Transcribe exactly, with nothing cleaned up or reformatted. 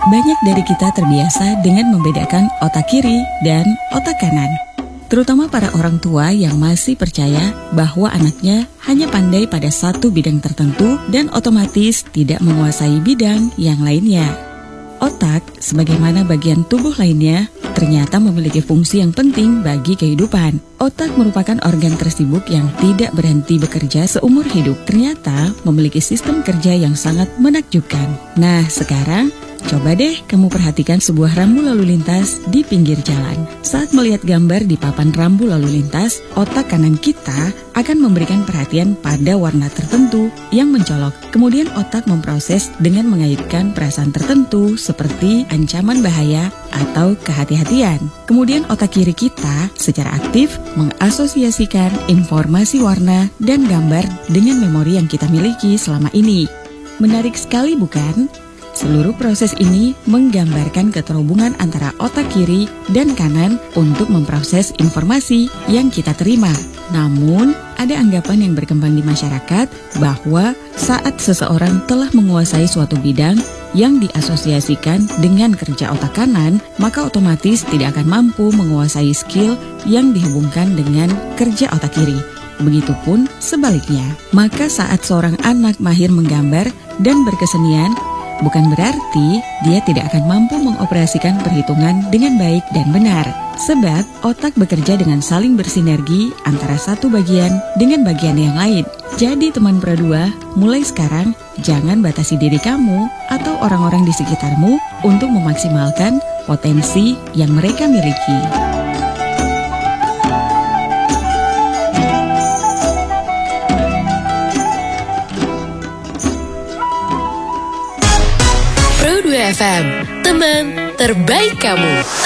Banyak dari kita terbiasa dengan membedakan otak kiri dan otak kanan. Terutama para orang tua yang masih percaya bahwa anaknya hanya pandai pada satu bidang tertentu dan otomatis tidak menguasai bidang yang lainnya. Otak, sebagaimana bagian tubuh lainnya, ternyata memiliki fungsi yang penting bagi kehidupan. Otak merupakan organ tersibuk yang tidak berhenti bekerja seumur hidup. Ternyata memiliki sistem kerja yang sangat menakjubkan. Nah, sekarang coba deh kamu perhatikan sebuah rambu lalu lintas di pinggir jalan. Saat melihat gambar di papan rambu lalu lintas, otak kanan kita akan memberikan perhatian pada warna tertentu yang mencolok. Kemudian otak memproses dengan mengaitkan perasaan tertentu seperti ancaman bahaya atau kehati-hatian. Kemudian otak kiri kita secara aktif mengasosiasikan informasi warna dan gambar dengan memori yang kita miliki selama ini. Menarik sekali bukan? Seluruh proses ini menggambarkan keterhubungan antara otak kiri dan kanan untuk memproses informasi yang kita terima. Namun, ada anggapan yang berkembang di masyarakat bahwa saat seseorang telah menguasai suatu bidang yang diasosiasikan dengan kerja otak kanan, maka otomatis tidak akan mampu menguasai skill yang dihubungkan dengan kerja otak kiri. Begitupun sebaliknya. Maka saat seorang anak mahir menggambar dan berkesenian, bukan berarti dia tidak akan mampu mengoperasikan perhitungan dengan baik dan benar. Sebab otak bekerja dengan saling bersinergi antara satu bagian dengan bagian yang lain. Jadi teman Pro dua, mulai sekarang jangan batasi diri kamu atau orang-orang di sekitarmu untuk memaksimalkan potensi yang mereka miliki. Pro dua F M, teman terbaik kamu.